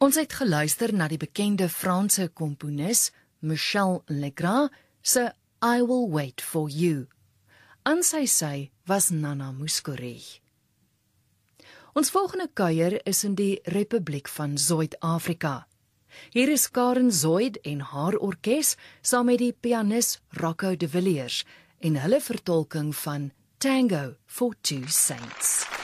Ons het geluister na die bekende Franse komponis Michel Legrand se I Will Wait For You. Aan sy was Nana Mouskouri. Ons volgende kuier is in die Republiek van Suid-Afrika. Hier is Karen Zoid en haar orkes saam met die pianis Rocco de Villiers en hulle vertolking van Tango for Two Saints.